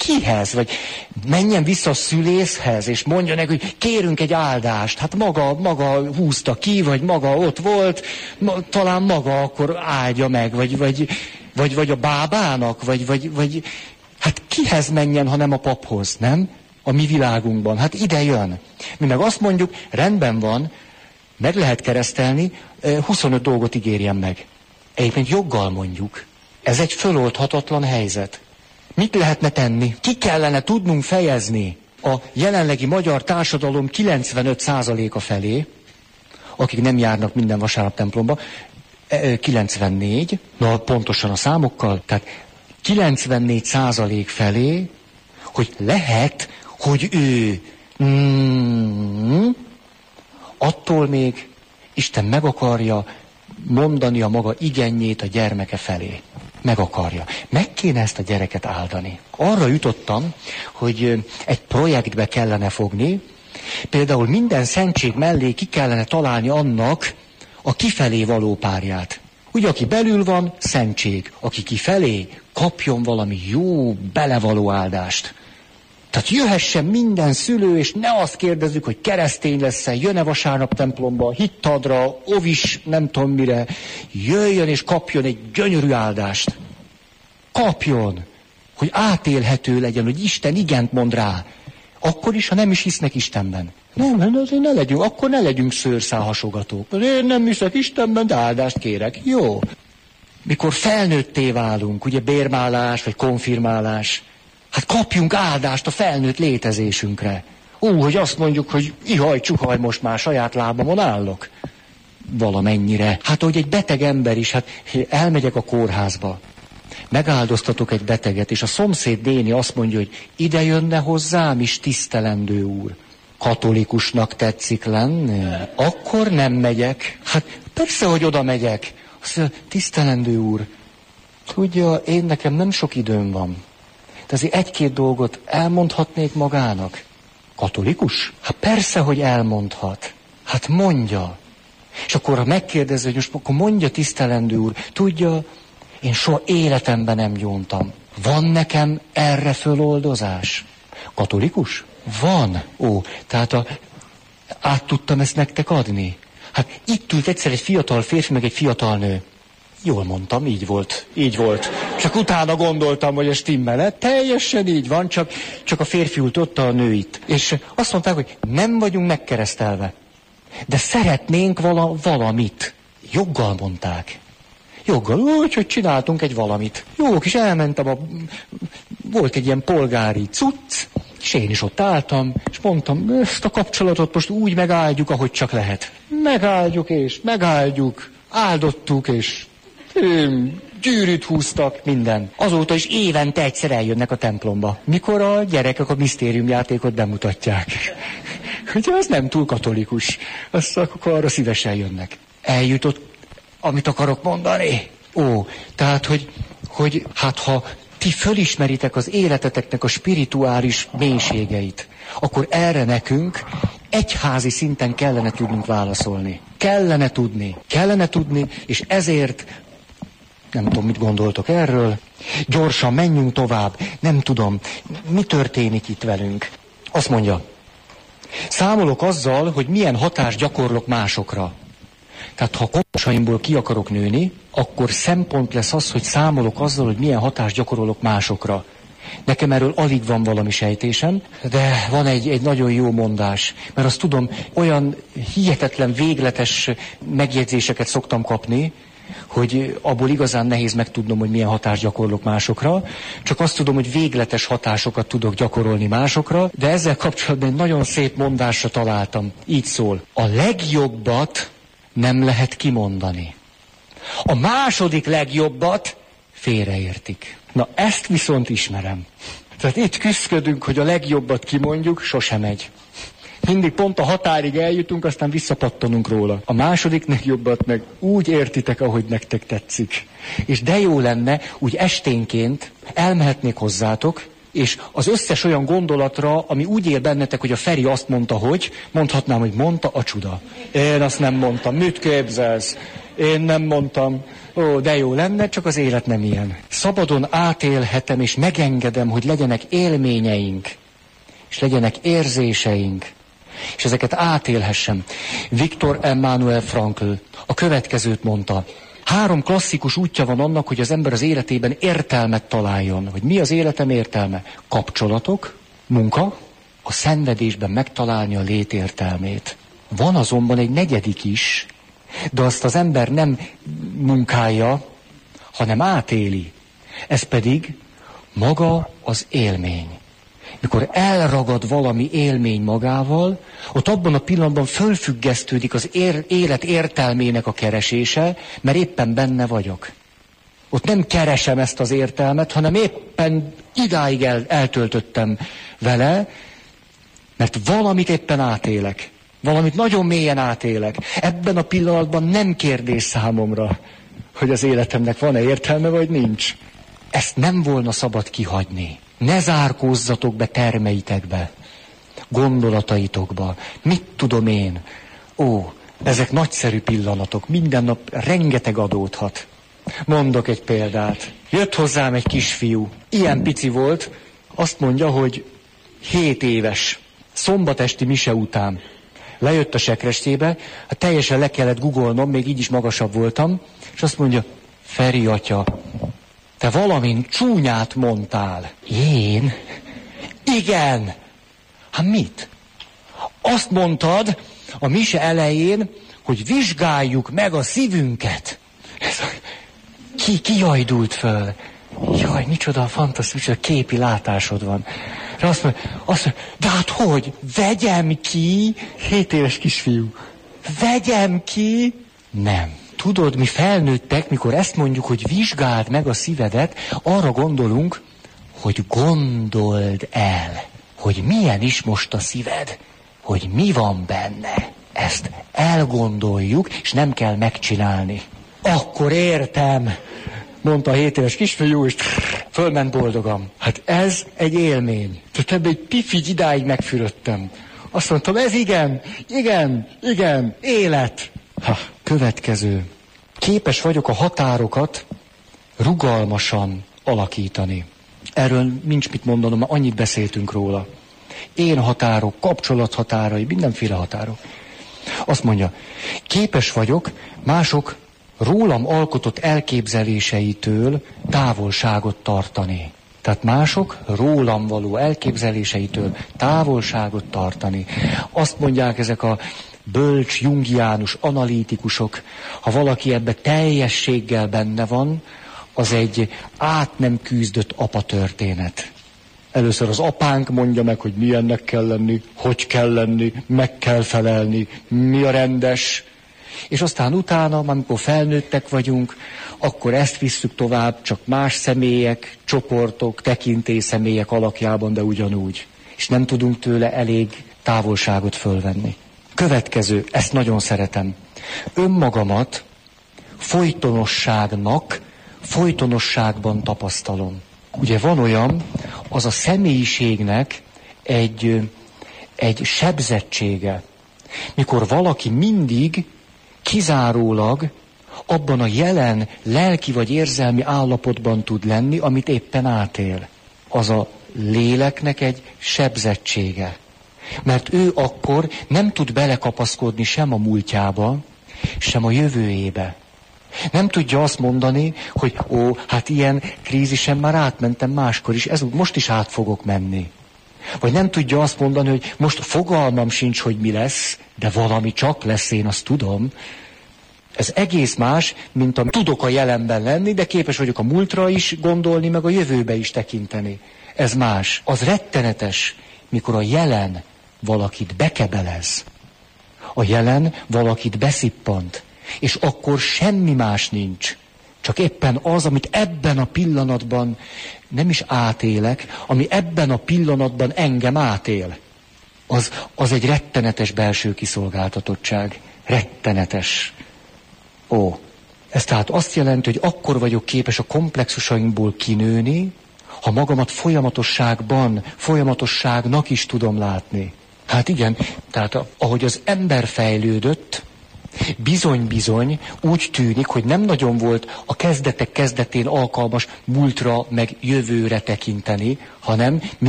kihez? Vagy menjen vissza a szülészhez, és mondja neki, hogy kérünk egy áldást. Hát maga húzta ki, vagy maga ott volt, talán maga akkor áldja meg, vagy a bábának, vagy hát kihez menjen, ha nem a paphoz, nem? A mi világunkban. Hát ide jön. Mi meg azt mondjuk, rendben van, meg lehet keresztelni, 25 dolgot ígérjen meg. Egyébként joggal mondjuk. Ez egy föloldhatatlan helyzet. Mit lehetne tenni? Ki kellene tudnunk fejezni a jelenlegi magyar társadalom 95%-a felé, akik nem járnak minden vasárnap templomba, 94, pontosan a számokkal, tehát 94% felé, hogy lehet, hogy ő attól még Isten meg akarja mondani a maga igényét a gyermeke felé. Meg akarja. Meg kéne ezt a gyereket áldani. Arra jutottam, hogy egy projektbe kellene fogni, például minden szentség mellé ki kellene találni annak a kifelé való párját. Ugye, aki belül van, szentség. Aki kifelé, kapjon valami jó, belevaló áldást. Tehát jöhessen minden szülő, és ne azt kérdezzük, hogy keresztény lesz-e, jön-e vasárnap templomba, hittadra, ovis, nem tudom mire. Jöjjön és kapjon egy gyönyörű áldást. Kapjon, hogy átélhető legyen, hogy Isten igent mond rá. Akkor is, ha nem is hisznek Istenben. Akkor ne legyünk szőrszálhasogatók. Én nem hiszek Istenben, de áldást kérek. Jó. Mikor felnőtté válunk, ugye bérmálás, vagy konfirmálás, hát kapjunk áldást a felnőtt létezésünkre. Hogy azt mondjuk, hogy ihaj, csuhaj, most már saját lábamon állok. Valamennyire. Hát, hogy egy beteg ember is, hát elmegyek a kórházba. Megáldoztatok egy beteget, és a szomszéd néni azt mondja, hogy ide jönne hozzám is, tisztelendő úr. Katolikusnak tetszik lenni? Akkor nem megyek. Hát persze, hogy oda megyek. Azt mondja, tisztelendő úr, tudja, én nekem nem sok időm van. De azért egy-két dolgot elmondhatnék magának. Katolikus? Hát persze, hogy elmondhat. Hát mondja. És akkor ha megkérdezi, hogy most akkor mondja, tisztelendő úr, tudja, én soha életemben nem gyóntam. Van nekem erre föloldozás? Katolikus? Van. Tehát át tudtam ezt nektek adni? Hát itt ült egyszer egy fiatal férfi, meg egy fiatal nő. Jól mondtam, így volt. Csak utána gondoltam, hogy ez stimmel. Teljesen így van, csak a férfi ült ott, a nő itt. És azt mondták, hogy nem vagyunk megkeresztelve. De szeretnénk valamit. Joggal mondták. Joggal, hogy csináltunk egy valamit. Jó kis elmentem, volt egy ilyen polgári cucc, és én is ott álltam, és mondtam, ezt a kapcsolatot most úgy megáldjuk, ahogy csak lehet. Megáldjuk, áldottuk, és gyűrűt húztak, minden. Azóta is évente egyszer eljönnek a templomba, mikor a gyerekek a misztériumjátékot bemutatják. Ugye az nem túl katolikus, azt akkor arra szívesen jönnek. Eljutott, amit akarok mondani? Tehát, hogy hát ha ti fölismeritek az életeteknek a spirituális mélységeit, akkor erre nekünk egyházi szinten kellene tudnunk válaszolni. Kellene tudni, és ezért nem tudom, mit gondoltok erről. Gyorsan menjünk tovább. Nem tudom, mi történik itt velünk. Azt mondja, számolok azzal, hogy milyen hatást gyakorlok másokra. Tehát ha komsaimból ki akarok nőni, akkor szempont lesz az, hogy számolok azzal, hogy milyen hatást gyakorolok másokra. Nekem erről alig van valami sejtésem, de van egy nagyon jó mondás, mert azt tudom, olyan hihetetlen végletes megjegyzéseket szoktam kapni, hogy abból igazán nehéz megtudnom, hogy milyen hatást gyakorlok másokra, csak azt tudom, hogy végletes hatásokat tudok gyakorolni másokra, de ezzel kapcsolatban egy nagyon szép mondásra találtam. Így szól. A legjobbat nem lehet kimondani. A második legjobbat félreértik. Na, ezt viszont ismerem. Tehát itt küszködünk, hogy a legjobbat kimondjuk, sosem megy. Mindig pont a határig eljutunk, aztán visszapattanunk róla. A második legjobbat meg úgy értitek, ahogy nektek tetszik. És de jó lenne, úgy esténként elmehetnék hozzátok, és az összes olyan gondolatra, ami úgy él bennetek, hogy a Feri azt mondta, hogy, mondhatnám, hogy mondta a csuda. Én azt nem mondtam, mit képzelsz? Én nem mondtam. Ó, de jó lenne, csak az élet nem ilyen. Szabadon átélhetem, és megengedem, hogy legyenek élményeink, és legyenek érzéseink, és ezeket átélhessem. Viktor Emmanuel Frankl a következőt mondta. 3 klasszikus útja van annak, hogy az ember az életében értelmet találjon. Hogy mi az életem értelme? Kapcsolatok, munka, a szenvedésben megtalálni a létértelmét. Van azonban egy 4. is, de azt az ember nem munkálja, hanem átéli. Ez pedig maga az élmény. Mikor elragad valami élmény magával, ott abban a pillanatban fölfüggesztődik az élet értelmének a keresése, mert éppen benne vagyok. Ott nem keresem ezt az értelmet, hanem éppen idáig eltöltöttem vele, mert valamit éppen átélek. Valamit nagyon mélyen átélek. Ebben a pillanatban nem kérdés számomra, hogy az életemnek van-e értelme, vagy nincs. Ezt nem volna szabad kihagyni. Ne zárkózzatok be termeitekbe, gondolataitokba. Mit tudom én? Ó, ezek nagyszerű pillanatok. Minden nap rengeteg adódhat. Mondok egy példát. Jött hozzám egy kisfiú. Ilyen pici volt. Azt mondja, hogy 7 éves. Szombatesti mise után. Lejött a sekrestébe, hát teljesen le kellett googolnom, még így is magasabb voltam, és azt mondja, Feri atya, te valamin csúnyát mondtál. Én? Igen. Hát mit? Azt mondtad a mise elején, hogy vizsgáljuk meg a szívünket. Ki jajdult föl? Jaj, micsoda fantasztikus, micsoda képi látásod van. De azt mondja, de hát hogy? Vegyem ki? 7 éves kisfiú. Vegyem ki? Nem. Tudod, mi felnőttek, mikor ezt mondjuk, hogy vizsgáld meg a szívedet, arra gondolunk, hogy gondold el, hogy milyen is most a szíved, hogy mi van benne. Ezt elgondoljuk, és nem kell megcsinálni. Akkor értem, mondta a 7 éves kisfiú, és fölment boldogan. Hát ez egy élmény. Tehát ebben egy pifig idáig megfürödtem. Azt mondtam, ez igen, élet. Következő. Képes vagyok a határokat rugalmasan alakítani. Erről nincs mit mondanom, mert annyit beszéltünk róla. Én határok, kapcsolathatárai, mindenféle határok. Azt mondja, képes vagyok mások rólam alkotott elképzeléseitől távolságot tartani. Tehát mások rólam való elképzeléseitől távolságot tartani. Azt mondják ezek a bölcs, jungiánus, analitikusok, ha valaki ebbe teljességgel benne van, az egy át nem küzdött apatörténet. Először az apánk mondja meg, hogy milyennek kell lenni, hogy kell lenni, meg kell felelni, mi a rendes. És aztán utána, amikor felnőttek vagyunk, akkor ezt visszük tovább, csak más személyek, csoportok, tekintélyszemélyek alakjában, de ugyanúgy. És nem tudunk tőle elég távolságot fölvenni. Következő, ezt nagyon szeretem. Önmagamat folytonosságban tapasztalom. Ugye van olyan, az a személyiségnek egy sebzettsége. Mikor valaki mindig kizárólag abban a jelen lelki vagy érzelmi állapotban tud lenni, amit éppen átél. Az a léleknek egy sebzettsége. Mert ő akkor nem tud belekapaszkodni sem a múltjába, sem a jövőjébe. Nem tudja azt mondani, hogy hát ilyen krízisen már átmentem máskor is, most is át fogok menni. Vagy nem tudja azt mondani, hogy most fogalmam sincs, hogy mi lesz, de valami csak lesz, én azt tudom. Ez egész más, mint a tudok a jelenben lenni, de képes vagyok a múltra is gondolni, meg a jövőbe is tekinteni. Ez más. Az rettenetes, mikor a jelen valakit bekebelez. A jelen valakit beszippant. És akkor semmi más nincs. Csak éppen az, amit ebben a pillanatban nem is átélek, ami ebben a pillanatban engem átél. Az egy rettenetes belső kiszolgáltatottság. Rettenetes. Ez tehát azt jelenti, hogy akkor vagyok képes a komplexusainkból kinőni, ha magamat folyamatosságnak is tudom látni. Hát igen, tehát ahogy az ember fejlődött, Bizony-bizony úgy tűnik, hogy nem nagyon volt a kezdetek kezdetén alkalmas múltra meg jövőre tekinteni, hanem